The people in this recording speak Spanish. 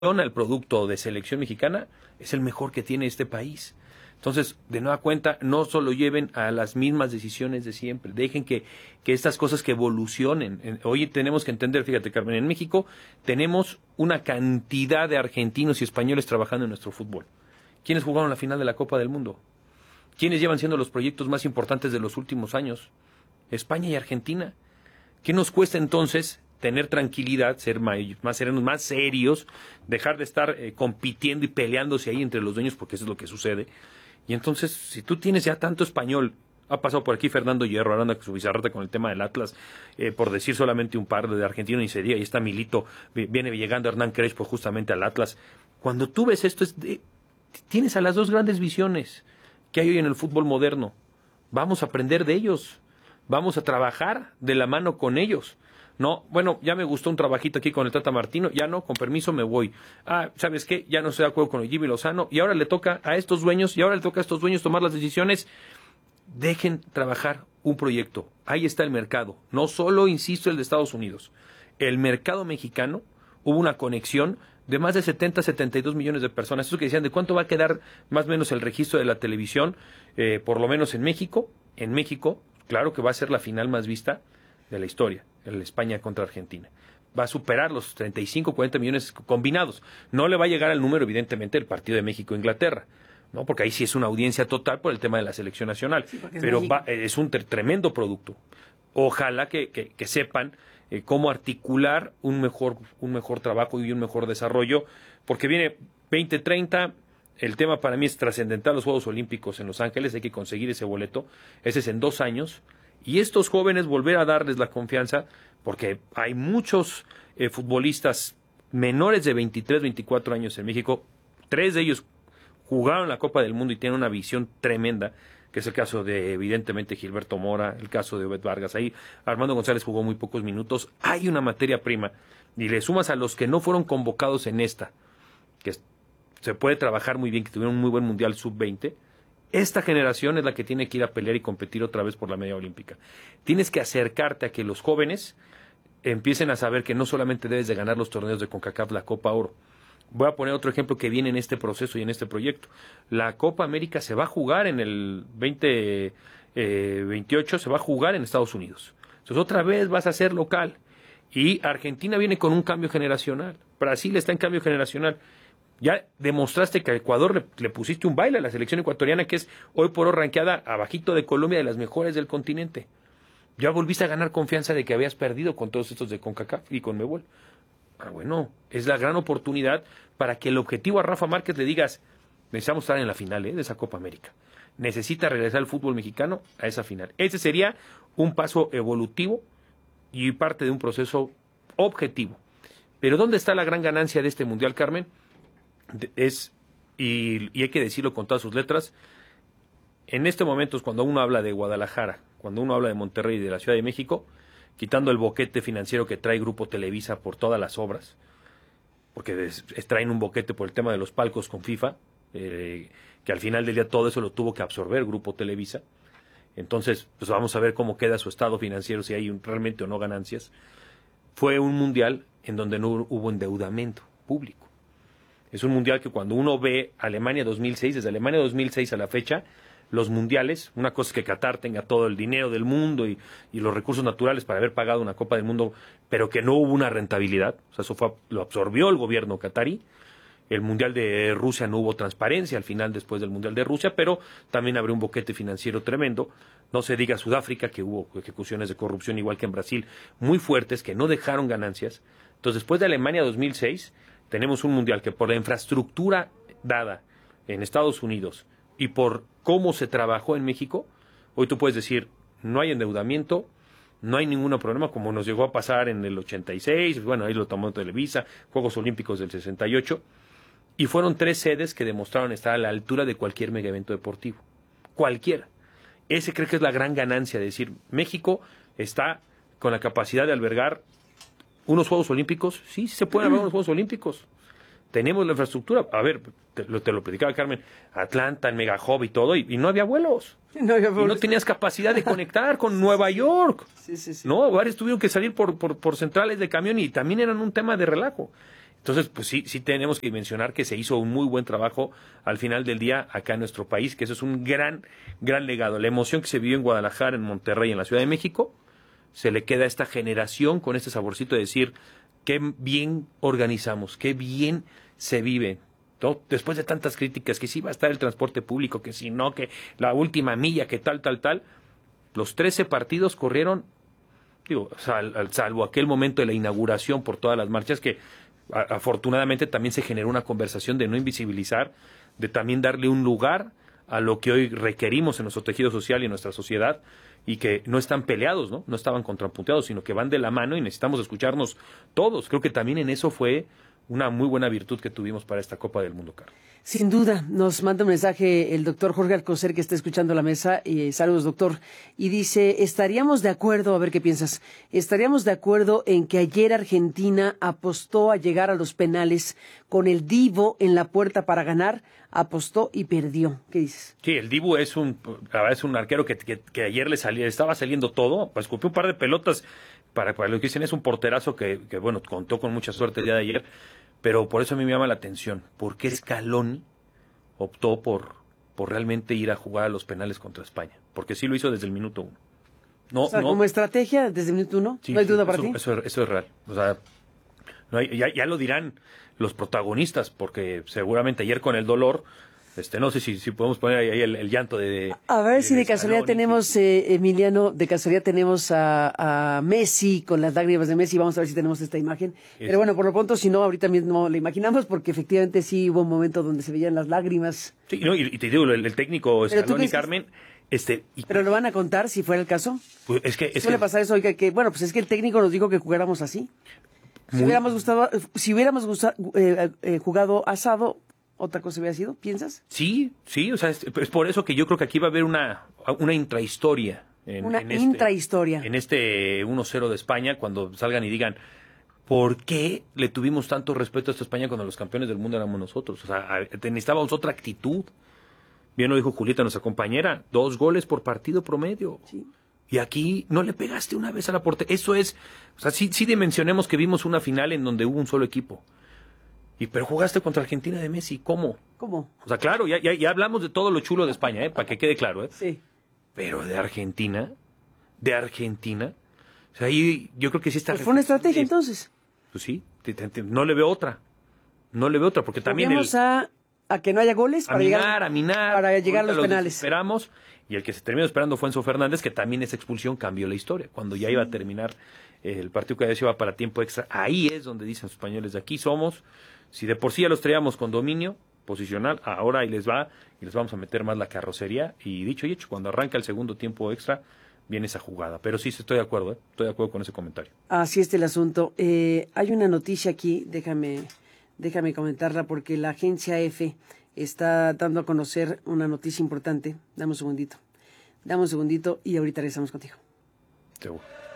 el producto de selección mexicana es el mejor que tiene este país. Entonces, de nueva cuenta, no solo lleven a las mismas decisiones de siempre, dejen que estas cosas que evolucionen. Hoy tenemos que entender, fíjate, Carmen, en México tenemos una cantidad de argentinos y españoles trabajando en nuestro fútbol. ¿Quiénes jugaron la final de la Copa del Mundo? ¿Quiénes llevan siendo los proyectos más importantes de los últimos años? España y Argentina. ¿Qué nos cuesta entonces tener tranquilidad, ser más serenos, más serios, dejar de estar compitiendo y peleándose ahí entre los dueños, porque eso es lo que sucede? Y entonces, si tú tienes ya tanto español, ha pasado por aquí Fernando Hierro, hablando con su bizarreta con el tema del Atlas, por decir solamente un par de argentinos, y se diga, ahí está Milito, viene llegando Hernán Crespo justamente al Atlas. Cuando tú ves esto, tienes a las dos grandes visiones que hay hoy en el fútbol moderno. Vamos a aprender de ellos, vamos a trabajar de la mano con ellos. No, bueno, ya me gustó un trabajito aquí con el Tata Martino, ya no, con permiso me voy. ¿Sabes qué? Ya no estoy de acuerdo con el Jimmy Lozano, y ahora le toca a estos dueños, tomar las decisiones. Dejen trabajar un proyecto. Ahí está el mercado. No solo, insisto, el de Estados Unidos. El mercado mexicano, hubo una conexión de más de 72 millones de personas. Eso que decían, ¿de cuánto va a quedar más o menos el registro de la televisión? Por lo menos en México. En México, claro que va a ser la final más vista de la historia, el España contra Argentina. Va a superar los 35, 40 millones combinados. No le va a llegar al número, evidentemente, del partido de México-Inglaterra, ¿no? Porque ahí sí es una audiencia total por el tema de la selección nacional. Sí, pero es un tremendo producto. Ojalá que sepan cómo articular un mejor trabajo y un mejor desarrollo, porque viene 2030. El tema para mí es trascendental, los Juegos Olímpicos en Los Ángeles, hay que conseguir ese boleto. Ese es en 2 años. Y estos jóvenes volver a darles la confianza, porque hay muchos futbolistas menores de 23, 24 años en México. 3 de ellos jugaron la Copa del Mundo y tienen una visión tremenda, que es el caso de, evidentemente, Gilberto Mora, el caso de Obed Vargas. Ahí Armando González jugó muy pocos minutos. Hay una materia prima. Y le sumas a los que no fueron convocados en esta, que se puede trabajar muy bien, que tuvieron un muy buen Mundial Sub-20. Esta generación es la que tiene que ir a pelear y competir otra vez por la medalla olímpica. Tienes que acercarte a que los jóvenes empiecen a saber que no solamente debes de ganar los torneos de CONCACAF, la Copa Oro. Voy a poner otro ejemplo que viene en este proceso y en este proyecto. La Copa América se va a jugar en el 2028, se va a jugar en Estados Unidos. Entonces otra vez vas a ser local. Y Argentina viene con un cambio generacional. Brasil está en cambio generacional. Ya demostraste que a Ecuador le pusiste un baile a la selección ecuatoriana, que es hoy por hoy rankeada abajito de Colombia, de las mejores del continente. Ya volviste a ganar confianza de que habías perdido con todos estos de CONCACAF y con Mebol. Bueno, es la gran oportunidad para que el objetivo a Rafa Márquez le digas, necesitamos estar en la final de esa Copa América. Necesita regresar el fútbol mexicano a esa final. Ese sería un paso evolutivo y parte de un proceso objetivo. Pero ¿dónde está la gran ganancia de este Mundial, Carmen? Y hay que decirlo con todas sus letras, en este momento es cuando uno habla de Guadalajara, cuando uno habla de Monterrey y de la Ciudad de México, quitando el boquete financiero que trae Grupo Televisa por todas las obras, porque traen un boquete por el tema de los palcos con FIFA, que al final del día todo eso lo tuvo que absorber Grupo Televisa. Entonces, pues vamos a ver cómo queda su estado financiero, si hay realmente o no ganancias. Fue un mundial en donde no hubo endeudamiento público. Es un mundial que cuando uno ve Alemania 2006, desde Alemania 2006 a la fecha, los mundiales, una cosa es que Qatar tenga todo el dinero del mundo y los recursos naturales para haber pagado una Copa del Mundo, pero que no hubo una rentabilidad, o sea, eso lo absorbió el gobierno qatarí. El Mundial de Rusia no hubo transparencia al final después del Mundial de Rusia, pero también abrió un boquete financiero tremendo. No se diga Sudáfrica, que hubo ejecuciones de corrupción igual que en Brasil, muy fuertes, que no dejaron ganancias. Entonces, después de Alemania 2006, tenemos un Mundial que por la infraestructura dada en Estados Unidos y por cómo se trabajó en México, hoy tú puedes decir, no hay endeudamiento, no hay ningún problema, como nos llegó a pasar en el 86, bueno, ahí lo tomó Televisa, Juegos Olímpicos del 68, y fueron 3 sedes que demostraron estar a la altura de cualquier mega evento deportivo. Cualquiera. Ese creo que es la gran ganancia, de decir, México está con la capacidad de albergar unos Juegos Olímpicos. Sí, se pueden albergar unos Juegos Olímpicos. Tenemos la infraestructura. A ver, te lo platicaba Carmen, Atlanta, el Mega Hub y todo, y no había vuelos. No había vuelos. Y no tenías capacidad de conectar con Nueva York. Sí. No, varios tuvieron que salir por centrales de camión y también eran un tema de relajo. Entonces, pues sí tenemos que mencionar que se hizo un muy buen trabajo al final del día acá en nuestro país, que eso es un gran legado. La emoción que se vivió en Guadalajara, en Monterrey, en la Ciudad de México, se le queda a esta generación con este saborcito de decir, qué bien organizamos, qué bien se vive. ¿No? Después de tantas críticas, que sí va a estar el transporte público, que si no, que la última milla, que tal, los 13 partidos corrieron, digo, salvo aquel momento de la inauguración por todas las marchas, que afortunadamente también se generó una conversación de no invisibilizar, de también darle un lugar a lo que hoy requerimos en nuestro tejido social y en nuestra sociedad, y que no están peleados, no están contrapunteados, sino que van de la mano y necesitamos escucharnos todos. Creo que también en eso fue una muy buena virtud que tuvimos para esta Copa del Mundo, Carlos. Sin duda, nos manda un mensaje el doctor Jorge Alcocer, que está escuchando la mesa, y saludos, doctor, y dice, estaríamos de acuerdo, a ver qué piensas, estaríamos de acuerdo en que ayer Argentina apostó a llegar a los penales con el Divo en la puerta para ganar, apostó y perdió. ¿Qué dices? Sí, el Divo es un arquero que ayer estaba saliendo todo, pues escupió un par de pelotas, para lo que dicen es un porterazo que bueno, contó con mucha suerte el día de ayer. Pero por eso a mí me llama la atención, ¿por qué Scaloni optó por realmente ir a jugar a los penales contra España? Porque sí lo hizo desde el minuto 1. No, o sea, como estrategia desde el minuto 1, sí, ¿no hay duda para ti? Eso es real. O sea, no hay, ya lo dirán los protagonistas, porque seguramente ayer con el dolor, no sé si podemos poner ahí el llanto de a ver si de casualidad tenemos, Emiliano, de casualidad tenemos a Messi con las lágrimas de Messi. Vamos a ver si tenemos esta imagen. Pero bueno, por lo pronto, si no, ahorita mismo la imaginamos, porque efectivamente sí hubo un momento donde se veían las lágrimas. Sí, no, y te digo, el técnico Scaloni, Carmen... ¿Pero lo van a contar si fuera el caso? Pues suele pasar eso, oiga, que bueno, pues es que el técnico nos dijo que jugáramos así. Si hubiéramos jugado asado, ¿otra cosa hubiera sido? ¿Piensas? Sí, o sea, es por eso que yo creo que aquí va a haber una intrahistoria. Intrahistoria. En este 1-0 de España, cuando salgan y digan, ¿por qué le tuvimos tanto respeto a esta España cuando los campeones del mundo éramos nosotros? O sea, necesitábamos otra actitud. Bien lo dijo Julieta, nuestra compañera, 2 goles por partido promedio. Sí. Y aquí no le pegaste una vez a la portería. Eso es, o sea, sí dimensionemos que vimos una final en donde hubo un solo equipo. Pero jugaste contra Argentina de Messi, ¿cómo? ¿Cómo? O sea, claro, ya hablamos de todo lo chulo de España, para que quede claro, Sí. Pero de Argentina, o sea, ahí yo creo que sí está... Pues fue una estrategia, entonces. Pues sí, no le veo otra, porque también a que no haya goles para llegar a los penales. Esperamos, y el que se terminó esperando fue Enzo Fernández, que también esa expulsión cambió la historia. Cuando ya iba a terminar el partido, que ya se iba para tiempo extra, ahí es donde dicen los españoles, de aquí somos. Si de por sí ya los traíamos con dominio posicional, ahora ahí les va, y les vamos a meter más la carrocería. Y dicho y hecho, cuando arranca el segundo tiempo extra, viene esa jugada. Pero sí, estoy de acuerdo, estoy de acuerdo con ese comentario. Así está el asunto. Hay una noticia aquí, déjame comentarla, porque la agencia EFE está dando a conocer una noticia importante. Dame un segundito y ahorita regresamos contigo. Seguro.